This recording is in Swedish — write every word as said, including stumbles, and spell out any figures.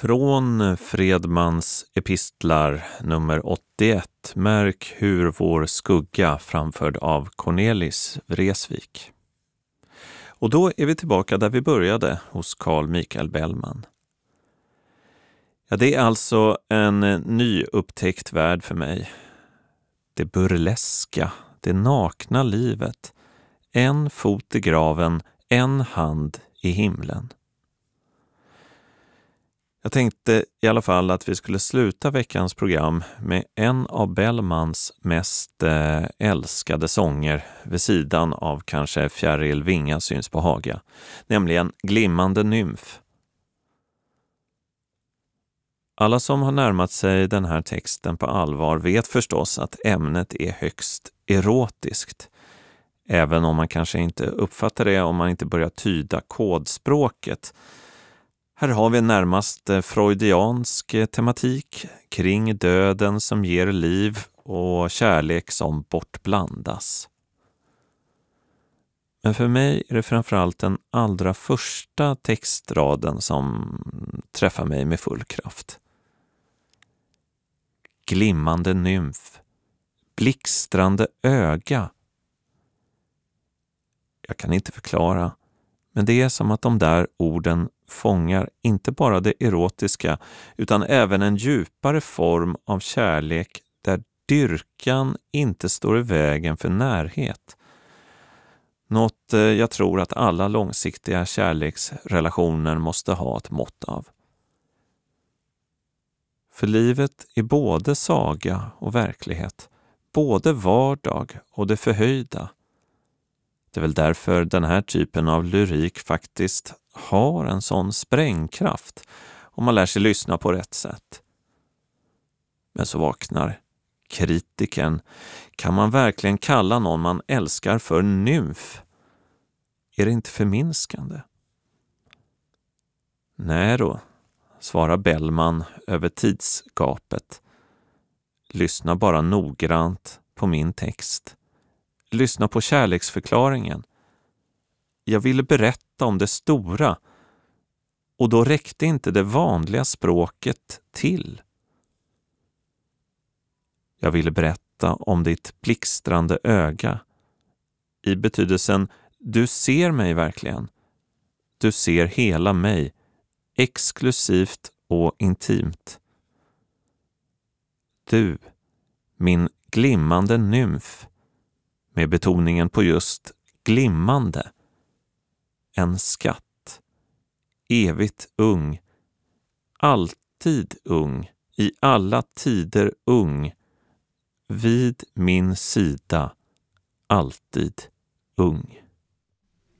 Från Fredmans epistlar nummer åttioett, märk hur vår skugga, framförd av Cornelis Vreeswijk. Och då är vi tillbaka där vi började, hos Carl Michael Bellman. Ja, det är alltså en ny upptäckt värld för mig. Det burleska, det nakna livet. En fot i graven, en hand i himlen. Jag tänkte i alla fall att vi skulle sluta veckans program med en av Bellmans mest eh, älskade sånger vid sidan av kanske Fjäril Vinga syns på Haga, nämligen Glimmande nymf. Alla som har närmat sig den här texten på allvar vet förstås att ämnet är högst erotiskt, även om man kanske inte uppfattar det om man inte börjar tyda kodspråket. Här har vi närmast freudiansk tematik kring döden som ger liv och kärlek som bortblandas. Men för mig är det framförallt den allra första textraden som träffar mig med full kraft. Glimmande nymf, blixtrande öga. Jag kan inte förklara, men det är som att de där orden fångar inte bara det erotiska utan även en djupare form av kärlek där dyrkan inte står i vägen för närhet. Något jag tror att alla långsiktiga kärleksrelationer måste ha ett mått av. För livet är både saga och verklighet, både vardag och det förhöjda. Det är väl därför den här typen av lyrik faktiskt har en sån sprängkraft om man lär sig lyssna på rätt sätt. Men så vaknar kritiken. Kan man verkligen kalla någon man älskar för nymf? Är det inte förminskande? Nej då, svarar Bellman över tidsgapet. Lyssna bara noggrant på min text. Lyssna på kärleksförklaringen. Jag ville berätta om det stora, och då räckte inte det vanliga språket till. Jag ville berätta om ditt blixtrande öga, i betydelsen du ser mig verkligen. Du ser hela mig, exklusivt och intimt. Du, min glimmande nymf, med betoningen på just glimmande. En skatt, evigt ung, alltid ung, i alla tider ung, vid min sida, alltid ung.